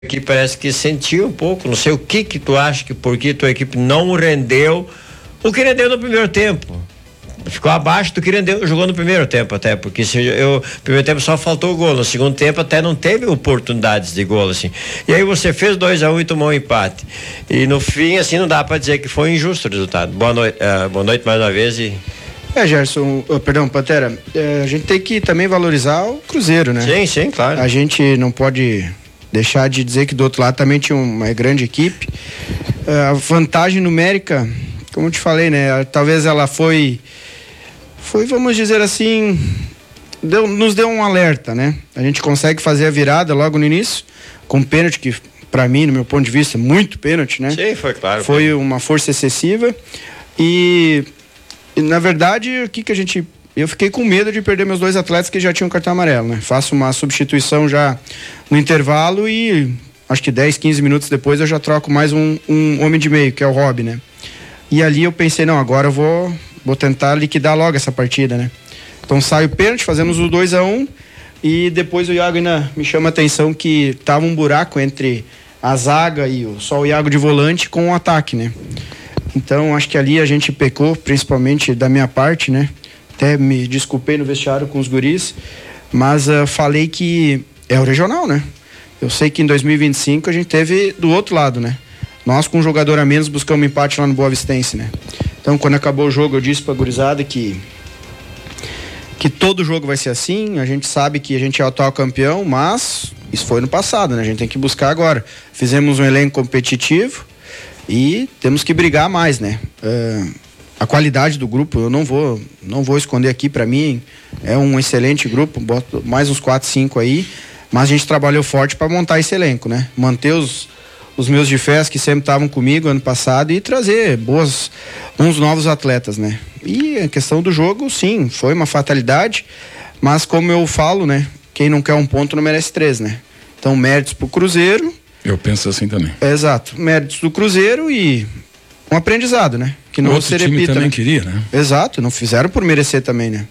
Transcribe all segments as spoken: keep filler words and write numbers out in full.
que parece que sentiu um pouco, não sei o que que tu acha que porque tua equipe não rendeu o que rendeu no primeiro tempo. Ficou abaixo do que rendeu, jogou no primeiro tempo até, porque se eu, no primeiro tempo só faltou o gol, no segundo tempo até não teve oportunidades de gol, assim. E aí você fez dois a um e tomou um empate. E no fim, assim, não dá pra dizer que foi injusto o resultado. Boa noite, uh, boa noite mais uma vez e... É, Gerson, oh, perdão, Pantera, é, a gente tem que também valorizar o Cruzeiro, né? Sim, sim, claro. A gente não pode deixar de dizer que do outro lado também tinha uma grande equipe. Uh, a vantagem numérica, como eu te falei, né? Talvez ela foi... Foi, vamos dizer assim, deu, nos deu um alerta, né? A gente consegue fazer a virada logo no início, com pênalti, que para mim, no meu ponto de vista, muito pênalti, né? Sim, foi claro. Foi, foi. uma força excessiva e, e, na verdade, o que que a gente... Eu fiquei com medo de perder meus dois atletas que já tinham cartão amarelo, né? Faço uma substituição já no intervalo e acho que dez, quinze minutos depois eu já troco mais um, um homem de meio, que é o Rob, né? E ali eu pensei, não, agora eu vou... Vou tentar liquidar logo essa partida, né? Então sai o pênalti, fazemos o dois a um e depois o Iago ainda me chama a atenção que tava um buraco entre a zaga e o, só o Iago de volante com o ataque, né? Então acho que ali a gente pecou, principalmente da minha parte, né? Até me desculpei no vestiário com os guris, mas uh, falei que é o regional, né? Eu sei que em dois mil e vinte e cinco a gente teve do outro lado, né? Nós com um jogador a menos buscamos um empate lá no Boa Vistense, né? Então, quando acabou o jogo, eu disse pra gurizada que que todo jogo vai ser assim. A gente sabe que a gente é o atual campeão, mas isso foi no passado, né? A gente tem que buscar agora. Fizemos um elenco competitivo e temos que brigar mais, né? Uh, a qualidade do grupo, eu não vou não vou esconder aqui, pra mim é um excelente grupo, boto mais uns quatro, cinco aí, mas a gente trabalhou forte para montar esse elenco, né? Manter os os meus de fés que sempre estavam comigo ano passado e trazer boas, uns novos atletas, né? E a questão do jogo, sim, foi uma fatalidade, mas como eu falo, né? Quem não quer um ponto não merece três, né? Então, méritos pro Cruzeiro. Eu penso assim também. É, exato, méritos do Cruzeiro e um aprendizado, né? Que não outro se repita. Time também né? queria, né? Exato, não fizeram por merecer também, né?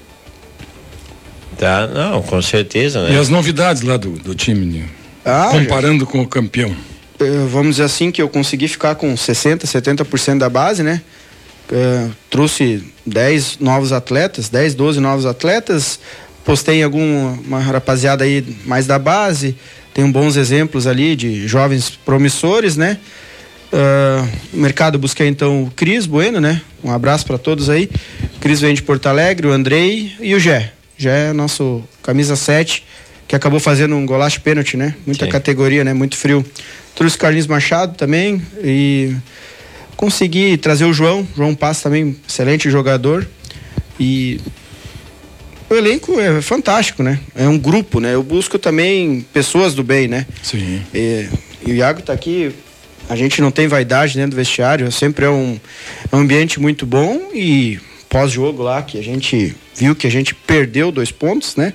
Tá, não, com certeza, né? E as novidades lá do, do time, ah, comparando já. com o campeão? Vamos dizer assim, que eu consegui ficar com sessenta, setenta por cento da base, né? Uh, trouxe dez novos atletas, dez, doze novos atletas, postei alguma rapaziada aí mais da base, tem bons exemplos ali de jovens promissores, né? Uh, no mercado busquei então o Cris Bueno, né? Um abraço para todos aí. O Cris vem de Porto Alegre, o Andrei e o Gé. Gé é nosso camisa sete, que acabou fazendo um golaço de pênalti, né? Muita Sim. categoria, né? Muito frio. Trouxe o Carlinhos Machado também e consegui trazer o João, João Paz também, excelente jogador. E o elenco é fantástico, né? É um grupo, né? Eu busco também pessoas do bem, né? Sim. E, e o Iago tá aqui, a gente não tem vaidade dentro do vestiário, sempre é um, é um ambiente muito bom e pós-jogo lá, que a gente viu que a gente perdeu dois pontos, né?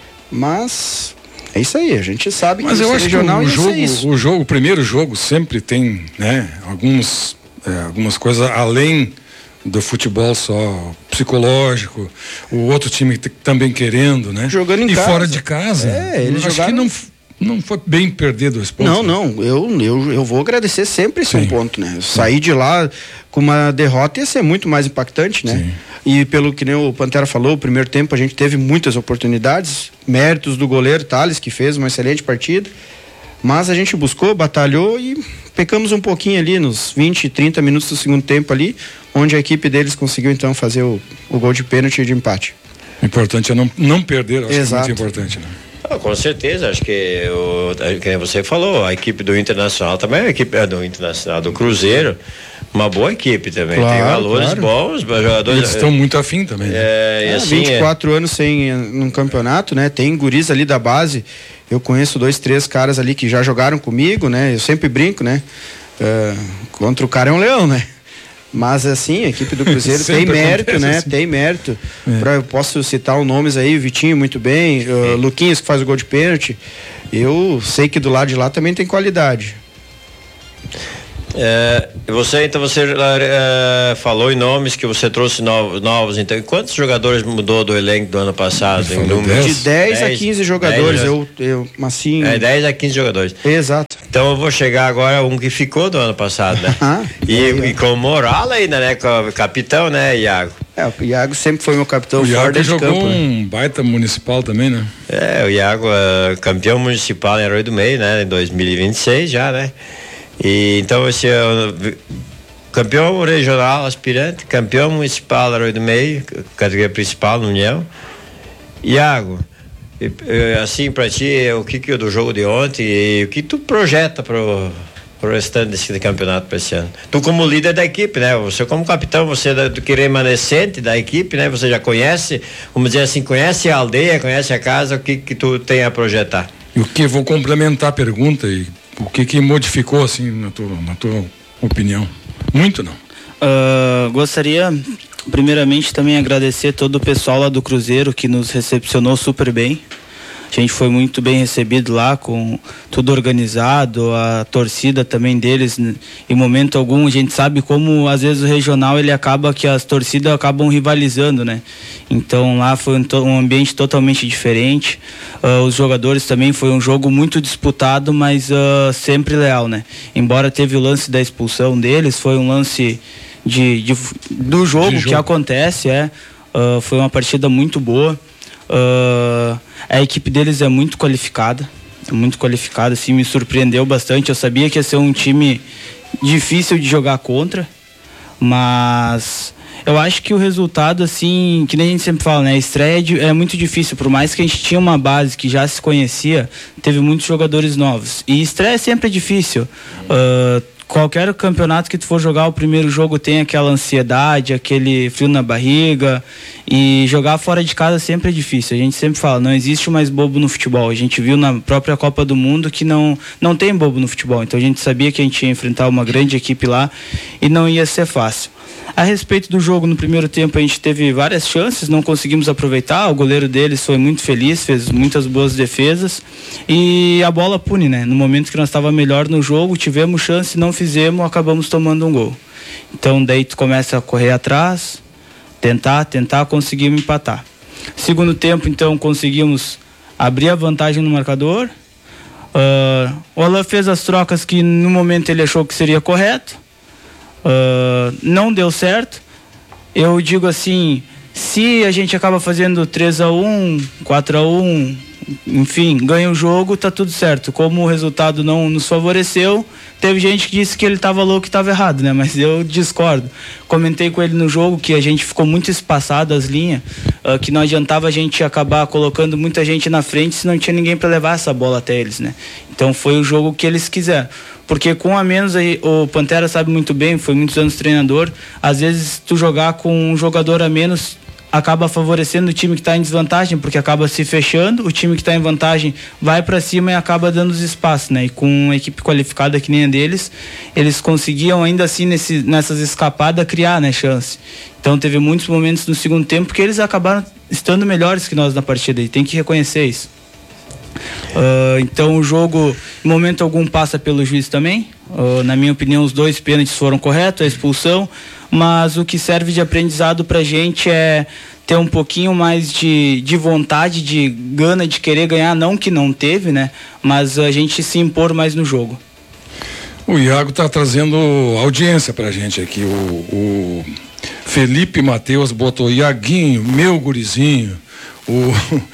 Mas é isso aí, a gente sabe Mas que eu o acho regional que o jogo, é isso. o jogo, o primeiro jogo sempre tem, né, alguns, é, algumas coisas além do futebol só psicológico, o outro time t- também querendo, né? Jogando em e casa. fora de casa. É, eles acho jogaram... que não, não foi bem perder dois pontos. Não, né? não, eu, eu, eu vou agradecer sempre esse Sim. um ponto, né? Eu sair de lá com uma derrota ia ser muito mais impactante, né? Sim. E pelo que nem o Pantera falou, o primeiro tempo a gente teve muitas oportunidades, méritos do goleiro Thales, que fez uma excelente partida, mas a gente buscou, batalhou e pecamos um pouquinho ali nos vinte, trinta minutos do segundo tempo ali, onde a equipe deles conseguiu então fazer o, o gol de pênalti e de empate. O importante é não, não perder, acho Exato. que é muito importante, né? Ah, com certeza, acho que o, que você falou, a equipe do Internacional também, a equipe do Internacional, do Cruzeiro, uma boa equipe também, claro, tem valores claro. bons, jogadores. Eles estão muito afim também. Né? É, e Ah, assim, vinte e quatro é... anos sem num campeonato, né? Tem guris ali da base, eu conheço dois, três caras ali que já jogaram comigo, né? Eu sempre brinco, né? Uh, contra o cara é um leão, né? Mas assim, a equipe do Cruzeiro tem mérito, né? Assim. Tem mérito. É. Pra, eu posso citar os nomes aí, Vitinho muito bem, uh, Luquinhas que faz o gol de pênalti. Eu sei que do lado de lá também tem qualidade. É, você então você é, falou em nomes que você trouxe novos, novos então quantos jogadores mudou do elenco do ano passado? Em número? De dez a quinze jogadores, dez, eu, eu assim. É, dez a quinze jogadores. Exato. Então eu vou chegar agora um que ficou do ano passado, né? Ah, e, é, e com moral ainda, né? Com o capitão, né, Iago? É, o Iago sempre foi meu capitão. O Iago jogou campo, um né? baita municipal também, né? É, o Iago é campeão municipal em Arroio do Meio, né? Em dois mil e vinte e seis já, né? E então esse é o campeão regional aspirante, campeão municipal Arroio do Meio, categoria principal no União. Iago, assim para ti, o que que do jogo de ontem e o que tu projeta pro pro restante desse campeonato para esse ano? Tu como líder da equipe, né? Você como capitão, você é do que remanescente da equipe, né? Você já conhece, vamos dizer assim, conhece a aldeia, conhece a casa, o que que tu tem a projetar? E o que vou complementar a pergunta e o que que modificou assim na tua, na tua opinião? Muito não. Uh, gostaria primeiramente também agradecer todo o pessoal lá do Cruzeiro que nos recepcionou super bem. A gente foi muito bem recebido lá, com tudo organizado, a torcida também deles, em momento algum a gente sabe como às vezes o regional ele acaba que as torcidas acabam rivalizando, né? Então lá foi um, um ambiente totalmente diferente, uh, os jogadores também, foi um jogo muito disputado, mas uh, sempre leal, né? Embora teve o lance da expulsão deles, foi um lance de, de, do jogo, de jogo que acontece, é, uh, foi uma partida muito boa. Uh, a equipe deles é muito qualificada, é muito qualificada, assim, me surpreendeu bastante. Eu sabia que ia ser um time difícil de jogar contra, mas eu acho que o resultado, assim, que nem a gente sempre fala, né, a estreia é muito difícil, por mais que a gente tinha uma base que já se conhecia, teve muitos jogadores novos, e estreia sempre é difícil. uh, Qualquer campeonato que tu for jogar, o primeiro jogo tem aquela ansiedade, aquele frio na barriga, e jogar fora de casa sempre é difícil. A gente sempre fala, não existe mais bobo no futebol. A gente viu na própria Copa do Mundo que não, não tem bobo no futebol. Então a gente sabia que a gente ia enfrentar uma grande equipe lá e não ia ser fácil. A respeito do jogo, no primeiro tempo a gente teve várias chances, não conseguimos aproveitar, o goleiro deles foi muito feliz, fez muitas boas defesas e a bola pune, né? No momento que nós estávamos melhor no jogo, tivemos chance, não fizemos, acabamos tomando um gol. Então daí tu começa a correr atrás, tentar, tentar, conseguimos empatar. Segundo tempo, então, conseguimos abrir a vantagem no marcador. Uh, o Alain fez as trocas que no momento ele achou que seria correto. Uh, não deu certo. Eu digo assim, se a gente acaba fazendo três a um, quatro a um, enfim, ganha o jogo, tá tudo certo. Como o resultado não nos favoreceu, teve gente que disse que ele estava louco e estava errado, né? Mas eu discordo. Comentei com ele no jogo que a gente ficou muito espaçado as linhas, uh, que não adiantava a gente acabar colocando muita gente na frente se não tinha ninguém para levar essa bola até eles, né? Então foi o jogo que eles quiseram. Porque com a menos, aí, o Pantera sabe muito bem, foi muitos anos treinador, às vezes tu jogar com um jogador a menos acaba favorecendo o time que está em desvantagem, porque acaba se fechando, o time que está em vantagem vai para cima e acaba dando os espaços, né? E com uma equipe qualificada que nem a deles, eles conseguiam ainda assim nesse, nessas escapadas criar, né, chance. Então teve muitos momentos no segundo tempo que eles acabaram estando melhores que nós na partida e tem que reconhecer isso. Uh, então o jogo em momento algum passa pelo juiz também. Uh, na minha opinião os dois pênaltis foram corretos, a expulsão, mas o que serve de aprendizado pra gente é ter um pouquinho mais de, de vontade, de gana de querer ganhar, não que não teve, né, mas a gente se impor mais no jogo. O Iago tá trazendo audiência pra gente aqui. O, o Felipe Mateus botou: Iaguinho, meu gurizinho. O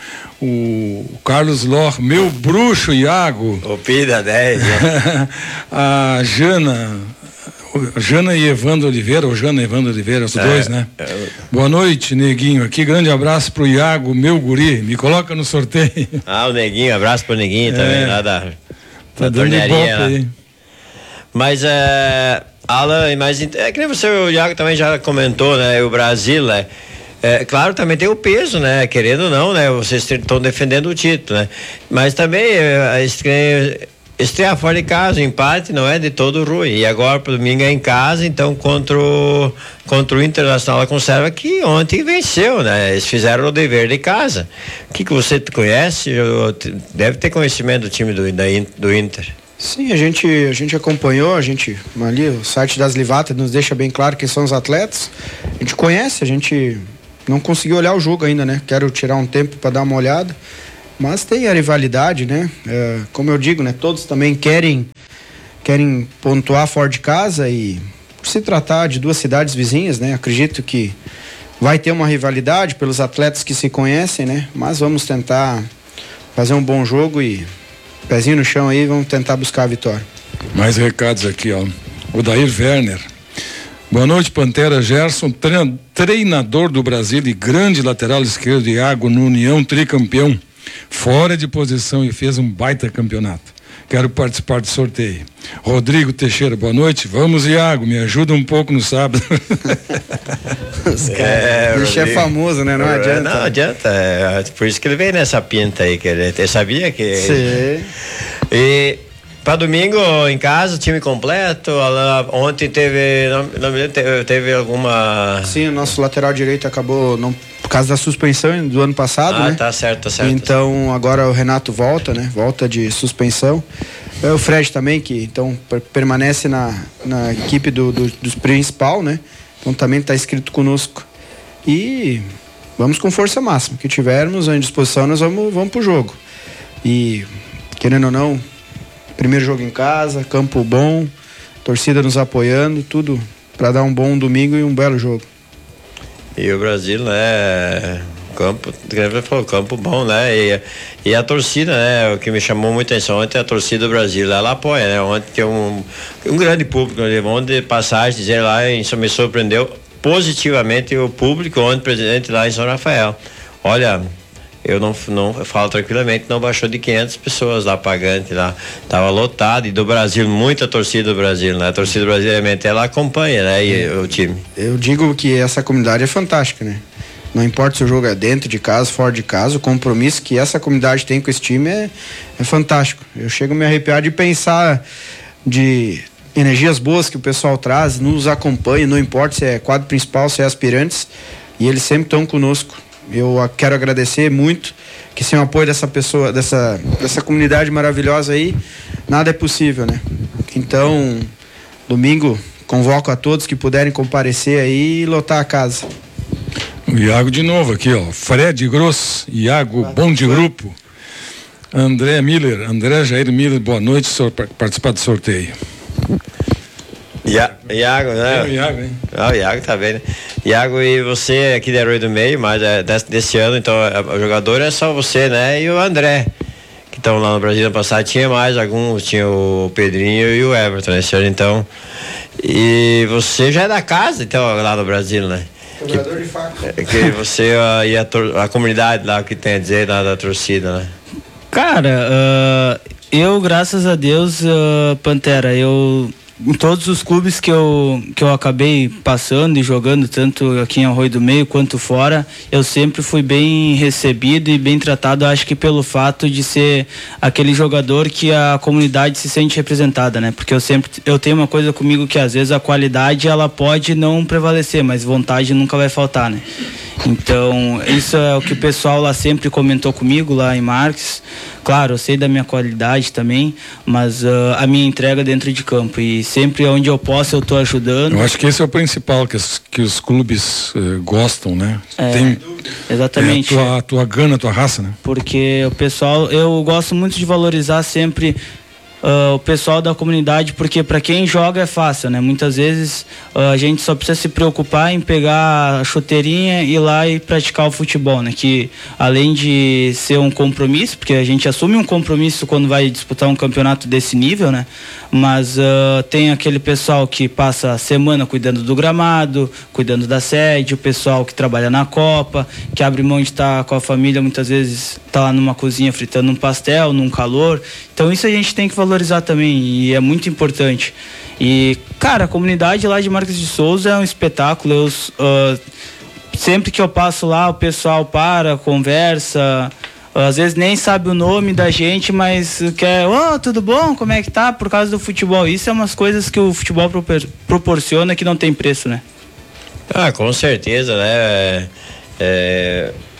O Carlos Lor, meu bruxo Iago. O Pida dez. Né? A Jana, Jana e Evandro Oliveira, ou Jana e Evandro Oliveira, os é, dois, né? É. Boa noite, Neguinho. Aqui, grande abraço pro Iago, meu guri. Me coloca no sorteio. Ah, o Neguinho, abraço pro Neguinho é. também, lá da, tá da tornearia. Lá. Aí. Mas, é, Alan, mas, é que nem você, o Iago também já comentou, né? O Brasil, né? É, claro, também tem o peso, né? Querendo ou não, né? Vocês estão defendendo o título, né? Mas também a estreia, estreia fora de casa, o empate não é de todo ruim. E agora pro domingo é em casa, então contra o, contra o Internacional da Conserva, que ontem venceu, né? Eles fizeram o dever de casa. O que que você conhece? Deve ter conhecimento do time do, da, do Inter. Sim, a gente, a gente acompanhou, a gente ali, o site das Livatas nos deixa bem claro quem são os atletas. A gente conhece, a gente não conseguiu olhar o jogo ainda, né? Quero tirar um tempo para dar uma olhada, mas tem a rivalidade, né? É, como eu digo, né? Todos também querem, querem pontuar fora de casa e por se tratar de duas cidades vizinhas, né? Acredito que vai ter uma rivalidade pelos atletas que se conhecem, né? Mas vamos tentar fazer um bom jogo e pezinho no chão aí, vamos tentar buscar a vitória. Mais recados aqui, ó. O Dair Werner. Boa noite, Pantera. Gerson, treina, treinador do Brasil e grande lateral esquerdo Iago no União tricampeão. Fora de posição e fez um baita campeonato. Quero participar do sorteio. Rodrigo Teixeira, boa noite. Vamos, Iago, me ajuda um pouco no sábado. É, o bicho é famoso, né? Não é, adianta. Não adianta. É, por isso que ele veio nessa pinta aí, que ele, ele sabia que... Sim. E para domingo em casa, time completo. Ontem teve, não, não, teve, teve alguma... Sim, o nosso lateral direito acabou, não, por causa da suspensão do ano passado, ah, né? tá certo, tá certo. Então agora o Renato volta, né? Volta de suspensão. É o Fred também, que então permanece na, na equipe do, do, dos principal, né? Então também está inscrito conosco. E vamos com força máxima. Que tivermos à disposição, nós vamos, vamos pro jogo. E, querendo ou não, primeiro jogo em casa, campo bom, torcida nos apoiando, tudo para dar um bom domingo e um belo jogo. E o Brasil, né? Campo, falou, campo bom, né? E, e a torcida, né? O que me chamou muita atenção ontem é a torcida do Brasil. Ela apoia, né? Ontem tem um, um grande público, ontem de passagem, dizer lá, isso me surpreendeu positivamente o público, ontem presente lá em São Rafael. Olha, eu não, não eu falo tranquilamente, não baixou de quinhentas pessoas lá pagante lá, tava lotado. E do Brasil, muita torcida do Brasil, né? A torcida do Brasil, ela acompanha, né? E, o time. Eu digo que essa comunidade é fantástica, né? Não importa se o jogo é dentro de casa, fora de casa, o compromisso que essa comunidade tem com esse time é, é fantástico. Eu chego a me arrepiar de pensar de energias boas que o pessoal traz, nos acompanha, não importa se é quadro principal, se é aspirantes, e eles sempre estão conosco. Eu quero agradecer muito, que sem o apoio dessa pessoa, dessa, dessa comunidade maravilhosa aí, nada é possível, né? Então, domingo, convoco a todos que puderem comparecer aí e lotar a casa. O Iago de novo aqui, ó. Fred Gross, Iago, bom de grupo. André Miller, André Jair Miller, boa noite, senhor, participar do sorteio. Ia, Iago, né? É o Iago, hein? Ah, o Iago tá bem, né? Iago, e você aqui da Herói do Meio, mas é desse, desse ano, então, o jogador é só você, né? E o André, que estão lá no Brasil ano passado, tinha mais alguns, tinha o Pedrinho e o Everton, né, senhor? Então, e você já é da casa, então, lá no Brasil, né? Jogador de faca. Que você uh, e a, a comunidade lá, o que tem a dizer da, da torcida, né? Cara, uh, eu, graças a Deus, uh, Pantera, eu... em todos os clubes que eu, que eu acabei passando e jogando, tanto aqui em Arroio do Meio quanto fora, eu sempre fui bem recebido e bem tratado, acho que pelo fato de ser aquele jogador que a comunidade se sente representada, né? Porque eu sempre, eu tenho uma coisa comigo que às vezes a qualidade ela pode não prevalecer, mas vontade nunca vai faltar, né? Então, isso é o que o pessoal lá sempre comentou comigo, lá em Marques. Claro, eu sei da minha qualidade também, mas uh, a minha entrega dentro de campo. E sempre onde eu posso, eu estou ajudando. Eu acho que esse é o principal que, as, que os clubes uh, gostam, né? É, Tem, exatamente. É a tua, a tua gana, a tua raça, né? Porque o pessoal, eu gosto muito de valorizar sempre Uh, o pessoal da comunidade, porque para quem joga é fácil, né? Muitas vezes uh, a gente só precisa se preocupar em pegar a chuteirinha e ir lá e praticar o futebol, né? Que além de ser um compromisso, porque a gente assume um compromisso quando vai disputar um campeonato desse nível, né? Mas uh, tem aquele pessoal que passa a semana cuidando do gramado, cuidando da sede, o pessoal que trabalha na Copa, que abre mão de estar com a família, muitas vezes tá lá numa cozinha fritando um pastel, num calor. Então isso a gente tem que valorizar também e é muito importante. E, cara, a comunidade lá de Marques de Souza é um espetáculo. Eu, uh, sempre que eu passo lá, o pessoal para, conversa, uh, às vezes nem sabe o nome da gente, mas quer, ô, oh, tudo bom? Como é que tá? Por causa do futebol. Isso é umas coisas que o futebol propor- proporciona que não tem preço, né? Ah, com certeza, né? É...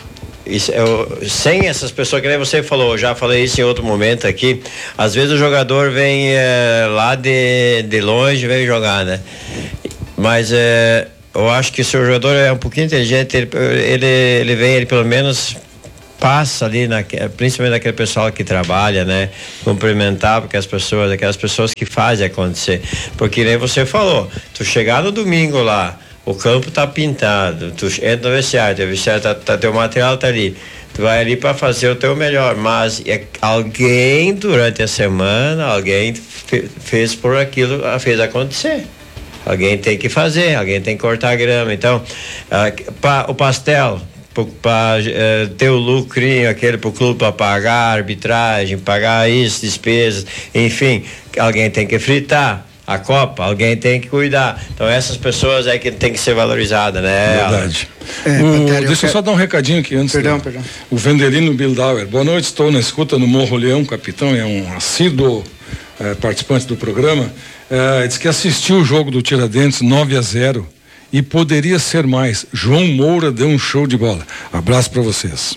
isso, eu, sem essas pessoas, que nem você falou, eu já falei isso em outro momento aqui, às vezes o jogador vem é, lá de, de longe, vem jogar, né? Mas é, eu acho que se o jogador é um pouquinho inteligente, ele, ele, ele vem, ele pelo menos passa ali, na, principalmente naquele pessoal que trabalha, né? Cumprimentar porque as pessoas, aquelas pessoas que fazem acontecer. Porque nem você falou, tu chegar no domingo lá, o campo tá pintado, tu entra no vestiário, teu vestiário tá, tá, teu material tá ali, tu vai ali para fazer o teu melhor, mas é, alguém durante a semana, alguém fe, fez por aquilo, fez acontecer. Alguém tem que fazer, alguém tem que cortar a grama. Então, uh, pa, o pastel, para uh, ter o lucrinho, aquele para o clube para pagar a arbitragem, pagar isso, despesas, enfim, alguém tem que fritar. A Copa, alguém tem que cuidar. Então essas pessoas é que tem que ser valorizadas, né? Verdade. É, o, Patério, deixa eu só dar um recadinho aqui antes. Perdão, né? perdão. O Vendelino Bildauer. Boa noite, estou na escuta no Morro Leão, capitão, é um assíduo é, participante do programa. É, diz que assistiu o jogo do Tiradentes nove a zero e poderia ser mais. João Moura deu um show de bola. Abraço para vocês.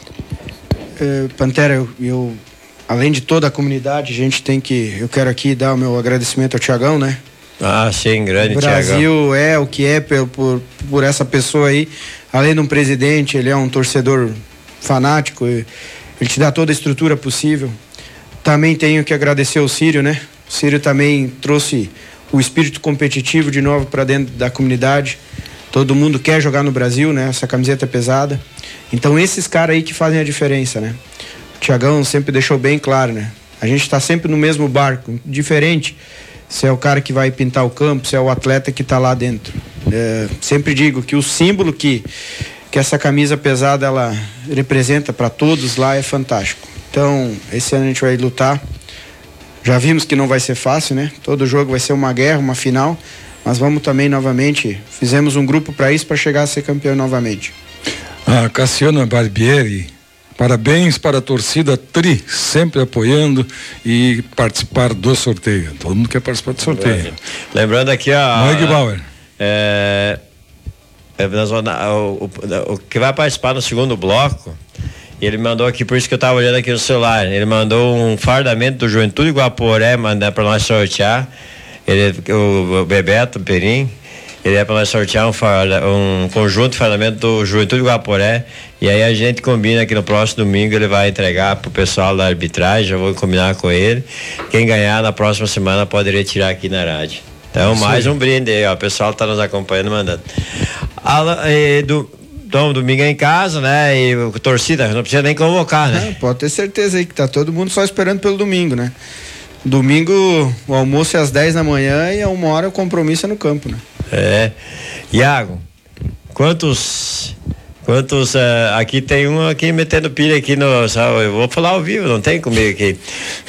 É, Pantera, eu, eu além de toda a comunidade, a gente tem que, eu quero aqui dar o meu agradecimento ao Tiagão, né? Ah, sim, grande Tiagão. O Brasil Thiagão. É o que é por, por, por essa pessoa aí, além de um presidente, ele é um torcedor fanático, ele te dá toda a estrutura possível. Também tenho que agradecer ao Círio, né? O Círio também trouxe o espírito competitivo de novo para dentro da comunidade. Todo mundo quer jogar no Brasil, né? Essa camiseta é pesada. Então esses caras aí que fazem a diferença, né? O Tiagão sempre deixou bem claro, né? A gente está sempre no mesmo barco, diferente se é o cara que vai pintar o campo, se é o atleta que está lá dentro. É, sempre digo que o símbolo que, que essa camisa pesada ela representa para todos lá é fantástico. Então, esse ano a gente vai lutar. Já vimos que não vai ser fácil, né? Todo jogo vai ser uma guerra, uma final, mas vamos também novamente, fizemos um grupo para isso, para chegar a ser campeão novamente. A Cassiana Barbieri, parabéns para a torcida Tri, sempre apoiando e participar do sorteio. Todo mundo quer participar do sorteio. Lembrando aqui a... Mike Bauer. É, é, o, o, o que vai participar no segundo bloco, ele mandou aqui, por isso que eu estava olhando aqui no celular, ele mandou um fardamento do Juventude Guaporé, mandar para nós sortear, ele, o, o Bebeto Perim, ele é para nós sortear um, farda, um conjunto de fardamento do Juventude Guaporé, e aí a gente combina que no próximo domingo ele vai entregar pro pessoal da arbitragem, eu vou combinar com ele, quem ganhar na próxima semana pode retirar aqui na rádio. Então, sim, mais um brinde aí, ó, o pessoal tá nos acompanhando, mandando. A, e, do, então, domingo é em casa, né, e o, torcida, não precisa nem convocar, né? Não, pode ter certeza aí que tá todo mundo só esperando pelo domingo, né? Domingo, o almoço é às dez da manhã e a uma hora o compromisso é no campo, né? É. Iago, quantos quantos uh, aqui tem um aqui metendo pilha aqui no, só, eu vou falar ao vivo, não tem comigo aqui,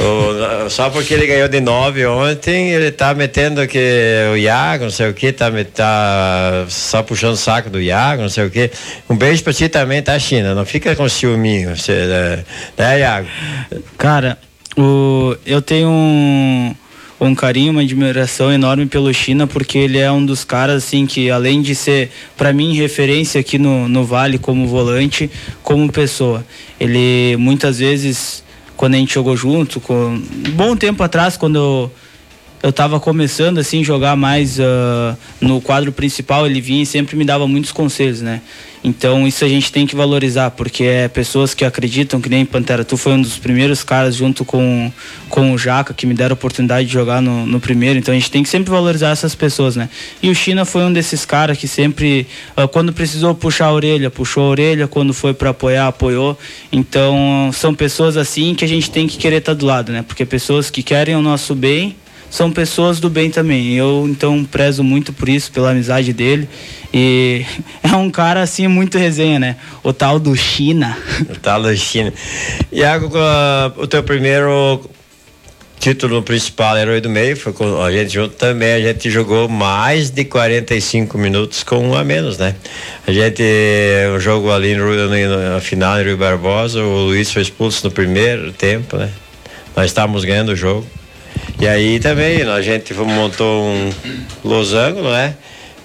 o, só porque ele ganhou de nove ontem, ele tá metendo que o Iago, não sei o que, tá, tá só puxando o saco do Iago, não sei o que. Um beijo pra ti também, tá, China? Não fica com ciúminho, você, né, Iago? Cara, o, eu tenho um um carinho, uma admiração enorme pelo China, porque ele é um dos caras assim que, além de ser para mim referência aqui no, no Vale como volante, como pessoa, ele muitas vezes, quando a gente jogou junto, com um bom tempo atrás, quando eu eu tava começando assim jogar mais uh, no quadro principal, ele vinha e sempre me dava muitos conselhos, né? Então isso a gente tem que valorizar, porque é pessoas que acreditam, que nem Pantera, tu foi um dos primeiros caras junto com, com o Jaca que me deram a oportunidade de jogar no, no primeiro, então a gente tem que sempre valorizar essas pessoas, né? E o China foi um desses caras que sempre, uh, quando precisou puxar a orelha, puxou a orelha, quando foi para apoiar, apoiou. Então são pessoas assim que a gente tem que querer estar do lado, né? Porque pessoas que querem o nosso bem são pessoas do bem também. Eu, então, prezo muito por isso, pela amizade dele. E é um cara, assim, muito resenha, né? O tal do China. O tal do China. Iago, uh, o teu primeiro título principal, Herói do Meio, foi com a gente junto também. A gente jogou mais de quarenta e cinco minutos com um a menos, né? A gente, um jogo ali no, no, na final, em Rio Barbosa, o Luiz foi expulso no primeiro tempo, né? Nós estávamos ganhando o jogo. E aí também a gente montou um losango, né?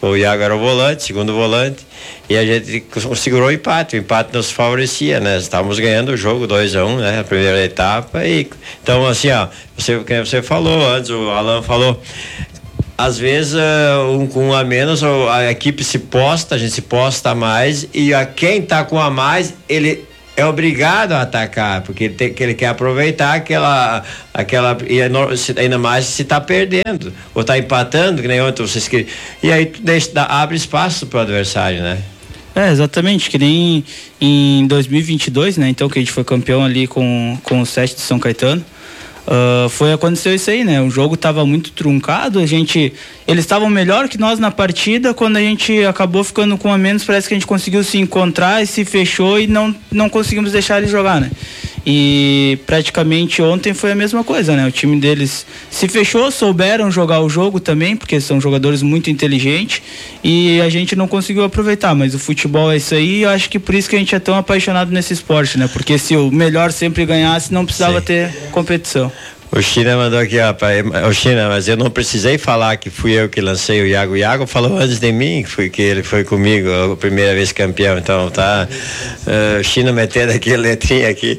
O Iago era o volante, segundo volante, e a gente segurou o empate, o empate nos favorecia, né? Estávamos ganhando o jogo dois a um, né? A primeira etapa, e então assim, ó, você, você falou antes, o Alan falou, às vezes uh, um com um a menos, a equipe se posta, a gente se posta mais, e a quem tá com a mais, ele é obrigado a atacar, porque ele, tem, que ele quer aproveitar aquela, aquela e ainda mais se está perdendo ou está empatando, que nem ontem vocês queriam, e aí tu deixa, dá, abre espaço para o adversário, né? É, exatamente, que nem em dois mil e vinte e dois, né, então que a gente foi campeão ali com, com o Sete de São Caetano. Uh, foi aconteceu isso aí, né? O jogo estava muito truncado, a gente, eles estavam melhor que nós na partida, quando a gente acabou ficando com a menos, parece que a gente conseguiu se encontrar e se fechou e não, não conseguimos deixar eles jogar, né? E praticamente ontem foi a mesma coisa, né? O time deles se fechou, souberam jogar o jogo também, porque são jogadores muito inteligentes, e a gente não conseguiu aproveitar, mas o futebol é isso aí, e eu acho que por isso que a gente é tão apaixonado nesse esporte, né? Porque se o melhor sempre ganhasse, não precisava Sim. ter competição. O China mandou aqui, ó, pra, o China, mas eu não precisei falar que fui eu que lancei o Iago. O Iago falou antes de mim, que, foi, que ele foi comigo, a primeira vez campeão, então tá. O uh, China metendo aqui a letrinha aqui.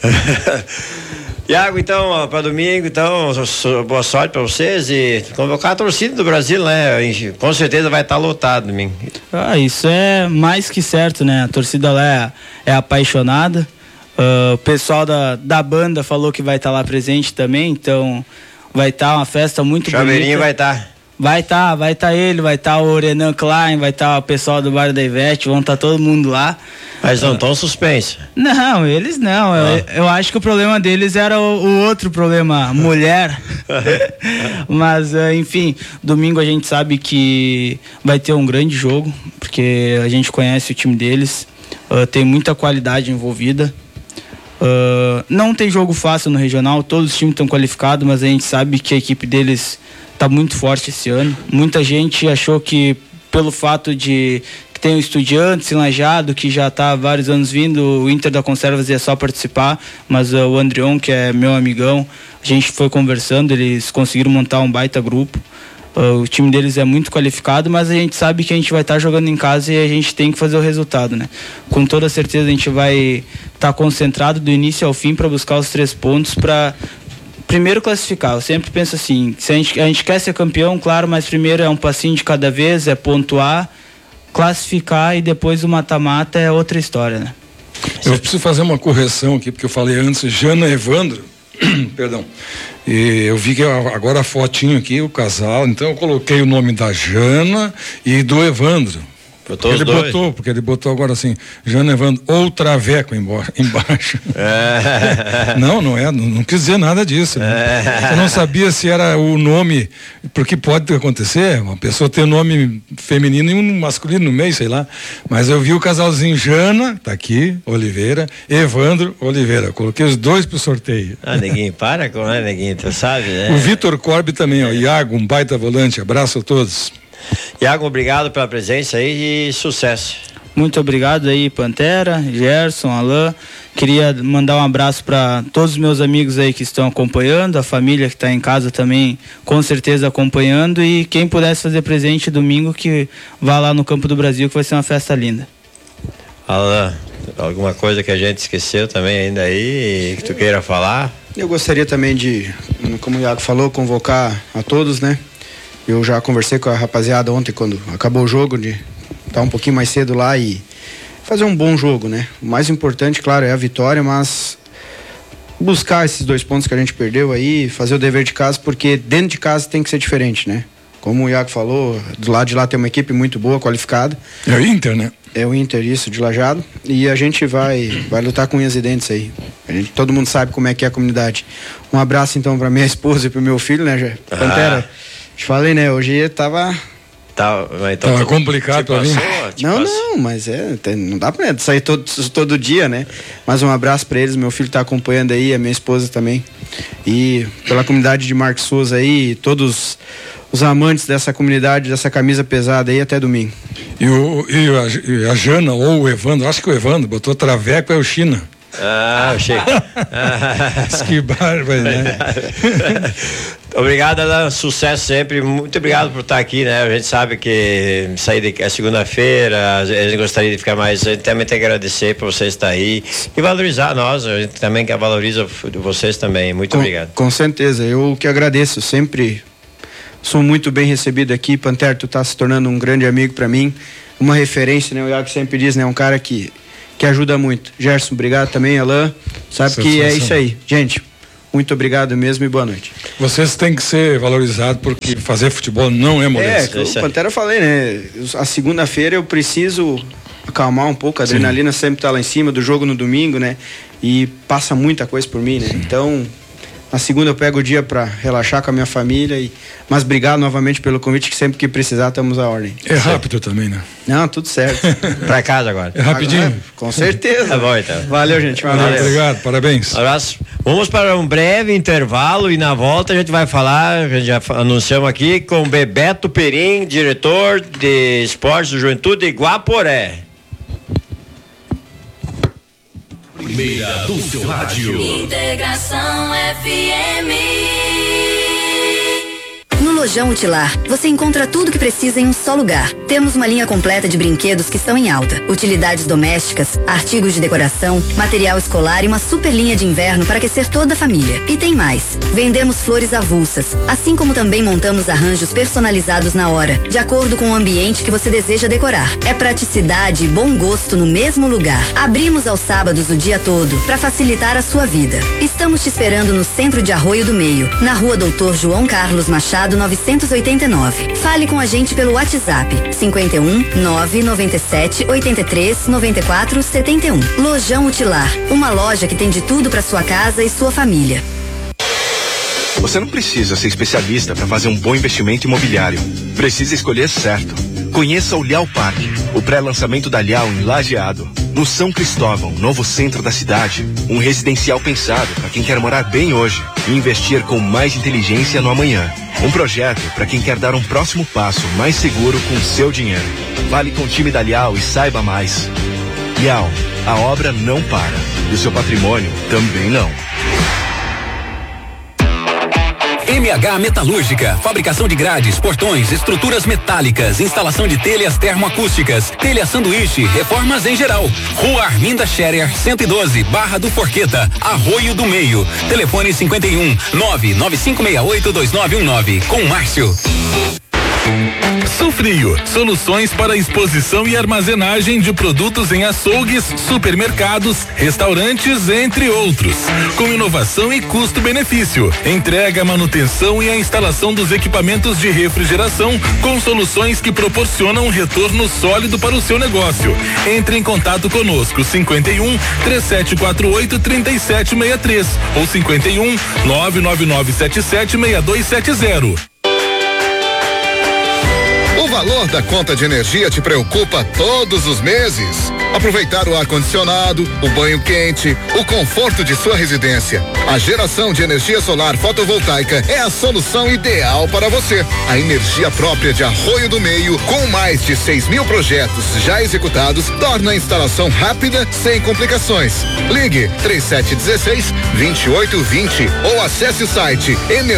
Iago, então, para domingo, então, boa sorte para vocês e convocar a torcida do Brasil, né? Com certeza vai estar lotado domingo. Ah, isso é mais que certo, né? A torcida lá é, é apaixonada. Uh, o pessoal da, da banda falou que vai estar tá lá presente também, então vai estar tá uma festa muito bonita. Chaveirinho vai estar. Tá. Vai estar, tá, vai estar tá ele, vai estar tá o Renan Klein, vai estar tá o pessoal do Bar da Ivete, vão estar tá todo mundo lá. Mas não estão uh, suspensos. Não, eles não. Ah. Eu, eu acho que o problema deles era o, o outro problema, mulher. Mas, uh, enfim, domingo a gente sabe que vai ter um grande jogo, porque a gente conhece o time deles, uh, tem muita qualidade envolvida. Uh, não tem jogo fácil no regional, todos os times estão qualificados, mas a gente sabe que a equipe deles está muito forte esse ano. Muita gente achou que pelo fato de que tem o Estudiantes, Lajeado, que já está há vários anos vindo, o Inter da Conservas ia só participar, mas uh, o Andrion, que é meu amigão, a gente foi conversando, eles conseguiram montar um baita grupo. Uh, o time deles é muito qualificado, mas a gente sabe que a gente vai estar tá jogando em casa e a gente tem que fazer o resultado, né? Com toda certeza a gente vai estar tá concentrado do início ao fim para buscar os três pontos para primeiro classificar. Eu sempre penso assim, se a gente, a gente quer ser campeão, claro, mas primeiro é um passinho de cada vez, é pontuar, classificar e depois o mata-mata é outra história, né? Eu preciso fazer uma correção aqui, porque eu falei antes, Jana Evandro, perdão, e eu vi que agora a fotinho aqui, o casal, então eu coloquei o nome da Jana e do Evandro. Botou ele os dois. botou, porque ele botou agora assim, Jana Evandro ou Traveco embaixo. É. Não, não é, não, não quis dizer nada disso. Né? É. Eu não sabia se era o nome, porque pode acontecer, uma pessoa ter nome feminino e um masculino no meio, sei lá. Mas eu vi o casalzinho Jana, tá aqui, Oliveira, Evandro Oliveira. Eu coloquei os dois pro sorteio. Ah, neguinho, para com, né, neguinho, tu sabe, né? O Vitor Corbe também, ó, Iago, um baita volante, abraço a todos. Iago, obrigado pela presença aí e sucesso. Muito obrigado aí, Pantera, Gerson, Alain. Queria mandar um abraço para todos os meus amigos aí que estão acompanhando, a família que está em casa também, com certeza acompanhando, e quem pudesse fazer presente domingo, que vá lá no Campo do Brasil, que vai ser uma festa linda. Alain, alguma coisa que a gente esqueceu também ainda aí, que tu queira falar? Eu gostaria também de, como o Iago falou, convocar a todos, né? Eu já conversei com a rapaziada ontem, quando acabou o jogo, de estar um pouquinho mais cedo lá e fazer um bom jogo, né? O mais importante, claro, é a vitória, mas buscar esses dois pontos que a gente perdeu aí, fazer o dever de casa, porque dentro de casa tem que ser diferente, né? Como o Iago falou, do lado de lá tem uma equipe muito boa, qualificada. É o Inter, né? É o Inter, isso, de Lajeado. E a gente vai, vai lutar com unhas e dentes aí. A gente, todo mundo sabe como é que é a comunidade. Um abraço então pra minha esposa e pro meu filho, né, Pantera? Ah. Te falei, né? Hoje tava. Tá, então tava complicado pra mim. Não, não, mas é. Não dá pra sair todo, todo dia, né? Mas um abraço pra eles. Meu filho tá acompanhando aí, a minha esposa também. E pela comunidade de Marcos Souza aí, todos os amantes dessa comunidade, dessa camisa pesada aí, até domingo. E, o, e, a, e a Jana ou o Evandro, acho que o Evandro botou Traveco, é o China. Ah, achei. Que bárbaro, né? Obrigado, Alan. Sucesso sempre. Muito obrigado por estar aqui, né? A gente sabe que sair de é segunda-feira, a gente gostaria de ficar mais. A gente também tem que agradecer por você estar aí e valorizar nós. A gente também que valoriza vocês também. Muito com, obrigado. Com certeza. Eu que agradeço. Sempre sou muito bem recebido aqui. Pantera, tu tá se tornando um grande amigo para mim. Uma referência, né? O Iago sempre diz, né? Um cara que, que ajuda muito. Gerson, obrigado também, Alan. Sabe que é isso aí. Gente, muito obrigado mesmo e boa noite. Vocês têm que ser valorizados porque fazer futebol não é moléstia. É, o Pantera eu falei, né? A segunda-feira eu preciso acalmar um pouco, a adrenalina Sim. sempre tá lá em cima do jogo no domingo, né? E passa muita coisa por mim, né? Sim. Então, na segunda eu pego o dia para relaxar com a minha família e mas obrigado novamente pelo convite, que sempre que precisar estamos à ordem. É rápido também, né? Não, tudo certo. Para casa agora. É rapidinho? Agora, com certeza. Tá bom, então. Valeu, gente. Um abraço. Obrigado, parabéns. Um abraço. Vamos para um breve intervalo e na volta a gente vai falar, a gente já anunciamos aqui com Bebeto Perim, diretor de esportes do Juventude de Guaporé. Primeira do seu rádio. Integração F M. No Lojão Utilar, você encontra tudo que precisa em um só lugar. Temos uma linha completa de brinquedos que estão em alta, utilidades domésticas, artigos de decoração, material escolar e uma super linha de inverno para aquecer toda a família. E tem mais. Vendemos flores avulsas, assim como também montamos arranjos personalizados na hora, de acordo com o ambiente que você deseja decorar. É praticidade e bom gosto no mesmo lugar. Abrimos aos sábados o dia todo para facilitar a sua vida. Estamos te esperando no centro de Arroio do Meio, na rua Doutor João Carlos Machado novecentos e oitenta e nove. Fale com a gente pelo WhatsApp cinquenta e um, nove noventa e sete, oitenta e três, noventa e quatro, setenta e um. Lojão Utilar, uma loja que tem de tudo para sua casa e sua família. Você não precisa ser especialista para fazer um bom investimento imobiliário. Precisa escolher certo. Conheça o Lial Parque, o pré-lançamento da Lial em Lajeado. No São Cristóvão, novo centro da cidade. Um residencial pensado para quem quer morar bem hoje e investir com mais inteligência no amanhã. Um projeto para quem quer dar um próximo passo mais seguro com o seu dinheiro. Fale com o time da Lial e saiba mais. Lial, a obra não para. E o seu patrimônio também não. M H Metalúrgica, fabricação de grades, portões, estruturas metálicas, instalação de telhas termoacústicas, telha sanduíche, reformas em geral. Rua Arminda Scherer, cento e doze, Barra do Forqueta, Arroio do Meio. Telefone cinquenta e um, nove nove cinco seis oito, dois nove um nove, com Márcio. Sufrio, soluções para exposição e armazenagem de produtos em açougues, supermercados, restaurantes, entre outros. Com inovação e custo-benefício. Entrega, manutenção e a instalação dos equipamentos de refrigeração com soluções que proporcionam um retorno sólido para o seu negócio. Entre em contato conosco, cinquenta e um, três sete quatro oito, três sete seis três ou cinquenta e um, nove nove nove sete sete, seis dois sete zero. O valor da conta de energia te preocupa todos os meses? Aproveitar o ar-condicionado, o banho quente, o conforto de sua residência. A geração de energia solar fotovoltaica é a solução ideal para você. A energia própria de Arroio do Meio, com mais de seis mil projetos já executados, torna a instalação rápida, sem complicações. Ligue três sete um seis, dois oito dois zero ou acesse o site energia